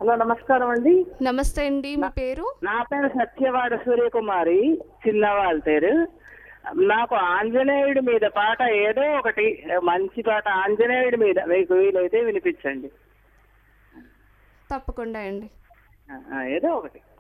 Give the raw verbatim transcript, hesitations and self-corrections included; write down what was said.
Hello నమస్కారం అండి. నమస్తే అండి, మీ పేరు? నా పేరు సత్యవాడ సూర్యకుమారి, చిన్నవాళ్ళ. నాకు ఆంజనేయుడి మీద పాట ఏదో ఒకటి మంచి పాట ఆంజనేయుడి మీద మీకు వీలైతే వినిపించండి. తప్పకుండా అండి. ఆ, ఏదో ఒకటి.